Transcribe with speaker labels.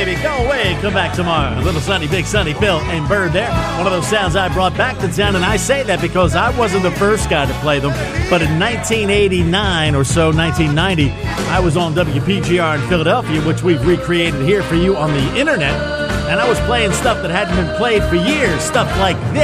Speaker 1: baby. Go away. Come back tomorrow. Little Sonny, Big Sonny, Phil, and Bird there. One of those sounds I brought back to town, and I say that because I wasn't the first guy to play them. But in 1989 or so, 1990, I was on WPGR in Philadelphia, which we've recreated here for you on the internet. And I was playing stuff that hadn't been played for years. Stuff like this.